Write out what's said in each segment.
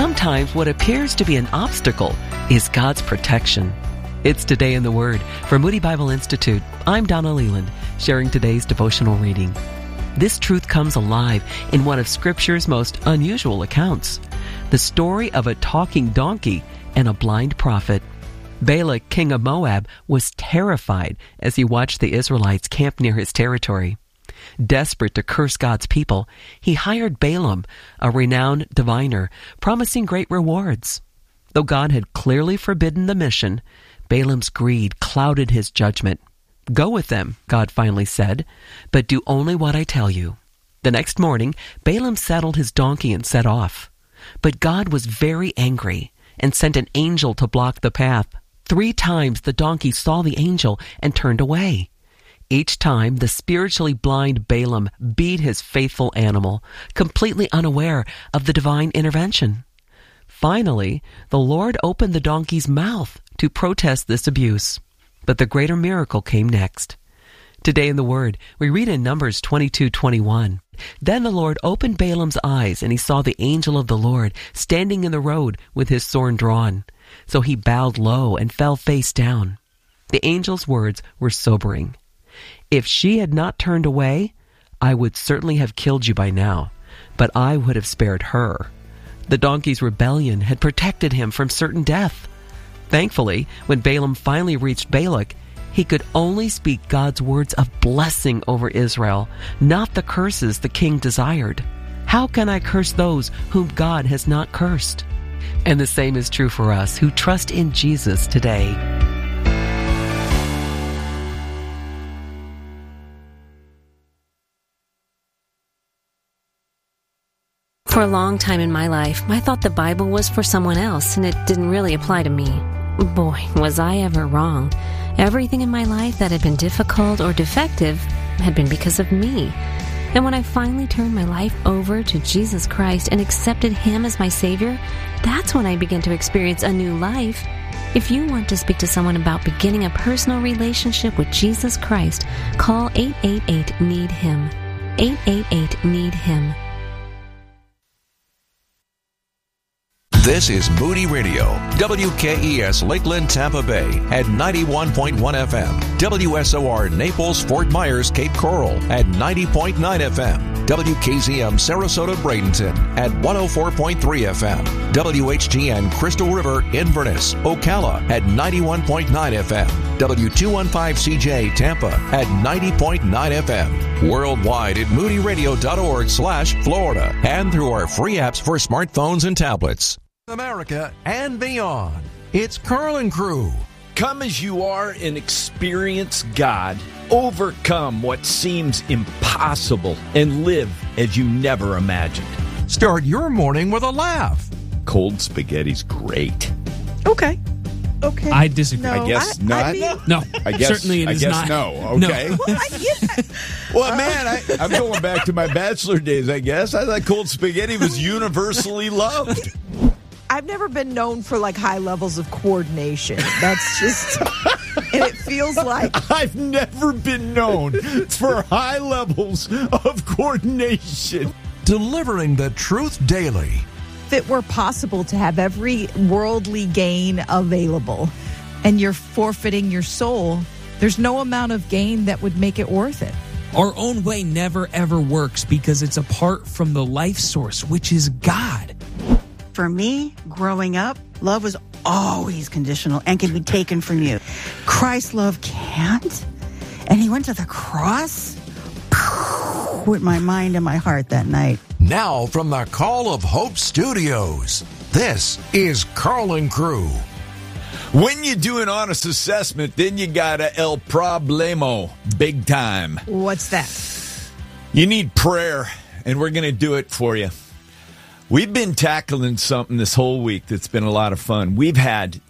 Sometimes what appears to be an obstacle is God's protection. It's Today in the Word from Moody Bible Institute. I'm Donna Leland, sharing today's devotional reading. This truth comes alive in one of Scripture's most unusual accounts, the story of a talking donkey and a blind prophet. Balak, king of Moab, was terrified as he watched the Israelites camp near his territory. Desperate to curse God's people, he hired Balaam, a renowned diviner, promising great rewards. Though God had clearly forbidden the mission, Balaam's greed clouded his judgment. "Go with them," God finally said, "but do only what I tell you." The next morning, Balaam saddled his donkey and set off. But God was very angry and sent an angel to block the path. 3 times the donkey saw the angel and turned away. Each time, the spiritually blind Balaam beat his faithful animal, completely unaware of the divine intervention. Finally, the Lord opened the donkey's mouth to protest this abuse. But the greater miracle came next. Today in the Word, we read in Numbers 22:21. Then the Lord opened Balaam's eyes, and he saw the angel of the Lord standing in the road with his sword drawn. So he bowed low and fell face down. The angel's words were sobering. "If she had not turned away, I would certainly have killed you by now, but I would have spared her." The donkey's rebellion had protected him from certain death. Thankfully, when Balaam finally reached Balak, he could only speak God's words of blessing over Israel, not the curses the king desired. How can I curse those whom God has not cursed? And the same is true for us who trust in Jesus today. For a long time in my life, I thought the Bible was for someone else, and it didn't really apply to me. Boy, was I ever wrong. Everything in my life that had been difficult or defective had been because of me. And when I finally turned my life over to Jesus Christ and accepted Him as my Savior, that's when I began to experience a new life. If you want to speak to someone about beginning a personal relationship with Jesus Christ, call 888-NEED-HIM. 888-NEED-HIM. This is Moody Radio, WKES Lakeland, Tampa Bay at 91.1 FM, WSOR Naples, Fort Myers, Cape Coral at 90.9 FM, WKZM Sarasota, Bradenton at 104.3 FM, WHGN Crystal River, Inverness, Ocala at 91.9 FM, W215CJ Tampa at 90.9 FM, worldwide at moodyradio.org/Florida, and through our free apps for smartphones and tablets. America and beyond. It's Carl and Crew. Come as you are and experience God. Overcome what seems impossible and live as you never imagined. Start your morning with a laugh. Cold spaghetti's great. Okay. I disagree. No, I guess not. No, I guess, certainly it is not. No. Okay. No. Well, man, I'm going back to my bachelor days, I guess. I thought cold spaghetti was universally loved. I've never been known for like high levels of coordination. That's just, and it feels like I've never been known for high levels of coordination. Delivering the truth daily. if it were possible to have every worldly gain available and you're forfeiting your soul, there's no amount of gain that would make it worth it. Our own way never, ever works because it's apart from the life source, which is God. For me, growing up, love was always conditional and can be taken from you. Christ's love can't. And he went to the cross with my mind and my heart that night. Now from the Call of Hope Studios, this is Carl and Crew. When you do an honest assessment, then you got a el problemo, big time. What's that? You need prayer, and we're going to do it for you. We've been tackling something this whole week that's been a lot of fun. We've had,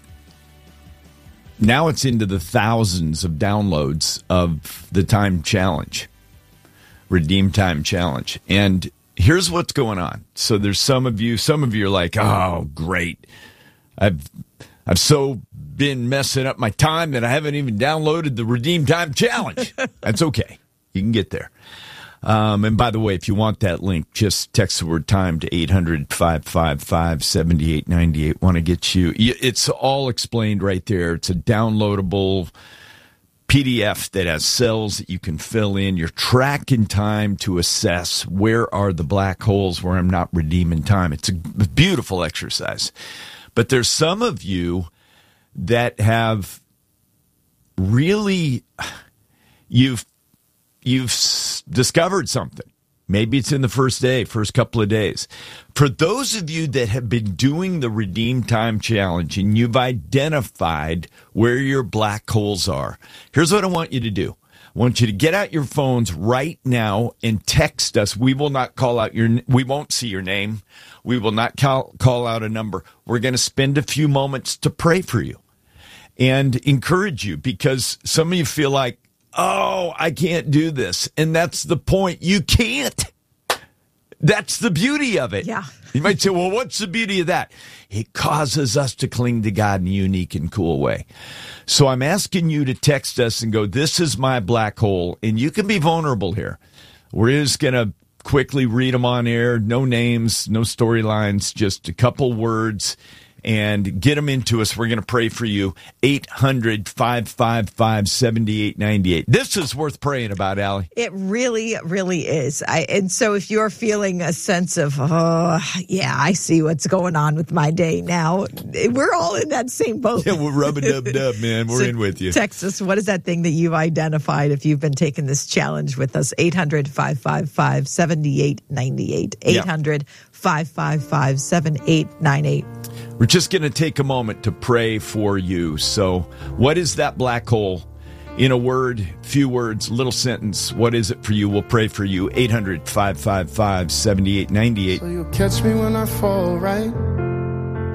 now it's into the thousands of downloads of the Time Challenge, Redeem Time Challenge. And here's what's going on. So there's some of you are like, oh, great. I've so been messing up my time that I haven't even downloaded the Redeem Time Challenge. That's okay. You can get there. And by the way, if you want that link, just text the word time to 800-555-7898. Want to get you. It's all explained right there. It's a downloadable PDF that has cells that you can fill in. You're tracking time to assess where are the black holes where I'm not redeeming time. It's a beautiful exercise. But there's some of you that have really, you've discovered something. Maybe it's in the first couple of days. For those of you that have been doing the Redeem Time Challenge and you've identified where your black holes are, here's what I want you to do. I want you to get out your phones right now and text us. We will not we won't see your name. We will not call out a number. We're going to spend a few moments to pray for you and encourage you, because some of you feel like, oh, I can't do this. And that's the point. You can't. That's the beauty of it. Yeah. You might say, well, what's the beauty of that? It causes us to cling to God in a unique and cool way. So I'm asking you to text us and go, this is my black hole. And you can be vulnerable here. We're just going to quickly read them on air. No names, no storylines, just a couple words. And get them into us. We're going to pray for you. 800-555-7898. This is worth praying about, Allie. It really, really is. And so if you're feeling a sense of, I see what's going on with my day now, we're all in that same boat. Yeah, we're rubbing-dub-dub, man. We're in with you. Text us. What is that thing that you've identified if you've been taking this challenge with us? 800-555-7898. 800-555-7898. We're just going to take a moment to pray for you. So what is that black hole? In a word, few words, little sentence. What is it for you? We'll pray for you. 800-555-7898. So you'll catch me when I fall, right?